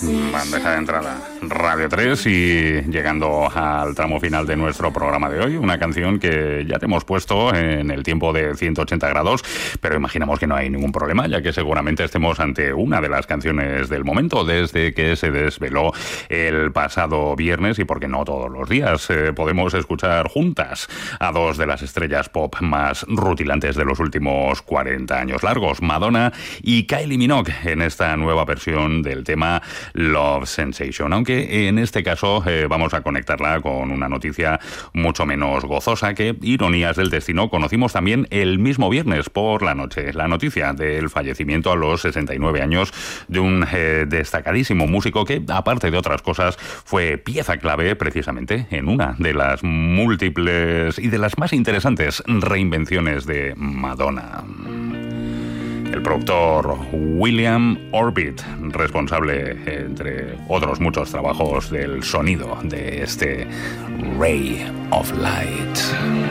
Bandeja de entrada Radio 3 y llegando al tramo final de nuestro programa de hoy, una canción que ya te hemos puesto en el tiempo de 180 grados, pero imaginamos que no hay ningún problema, ya que seguramente estemos ante una de las canciones del momento desde que se desveló el pasado viernes y porque no todos los días podemos escuchar juntas a dos de las estrellas pop más rutilantes de los últimos 40 años largos, Madonna y Kylie Minogue, en esta nueva versión del tema Love Sensation, aunque en este caso vamos a conectarla con una noticia mucho menos gozosa que, ironías del destino, conocimos también el mismo viernes por la noche, la noticia del fallecimiento a los 69 años de un destacadísimo músico que, aparte de otras cosas, fue pieza clave precisamente en una de las múltiples y de las más interesantes reinvenciones de Madonna. El productor William Orbit, responsable, entre otros muchos trabajos, del sonido de este Ray of Light.